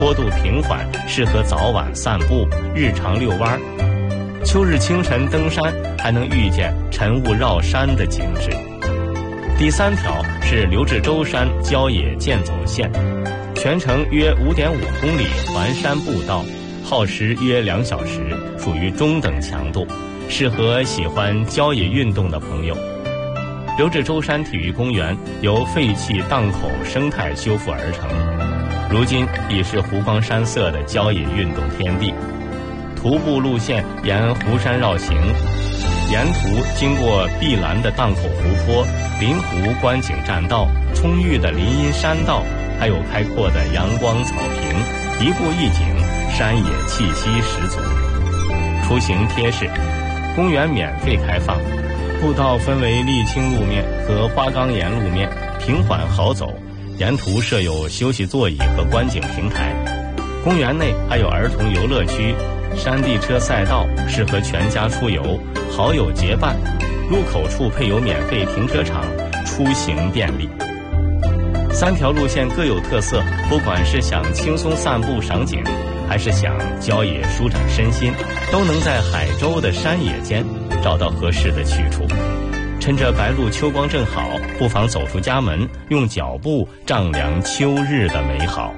坡度平缓，适合早晚散步、日常遛弯。秋日清晨登山，还能遇见晨雾绕山的景致。第3条是刘志洲山郊野健走线，全程约5.5公里环山步道，耗时约2小时，属于中等强度，适合喜欢郊野运动的朋友。刘志洲山体育公园由废弃荡口生态修复而成，如今已是湖光山色的郊野运动天地。徒步路线沿湖山绕行，沿途经过碧蓝的荡口湖泊、临湖观景栈道、充裕的林荫山道，还有开阔的阳光草坪，一步一景，山野气息十足。出行贴士：公园免费开放，步道分为沥青路面和花岗岩路面，平缓好走，沿途设有休息座椅和观景平台。公园内还有儿童游乐区、山地车赛道，适合全家出游，好友结伴。入口处配有免费停车场，出行便利。3条路线各有特色，不管是想轻松散步赏景，还是想郊野舒展身心，都能在海州的山野间找到合适的去处。趁着白露秋光正好，不妨走出家门，用脚步丈量秋日的美好。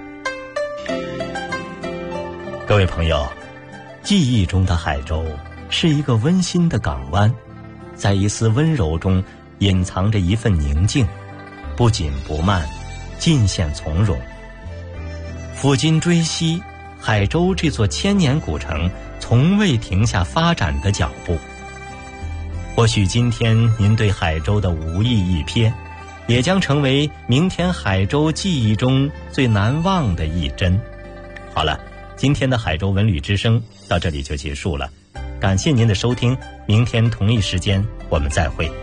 各位朋友，记忆中的海州是一个温馨的港湾，在一丝温柔中隐藏着一份宁静，不紧不慢，尽显从容。抚今追昔，海州这座千年古城从未停下发展的脚步。或许今天您对海州的无意一瞥，也将成为明天海州记忆中最难忘的一帧。好了，今天的海州文旅之声到这里就结束了，感谢您的收听，明天同一时间我们再会。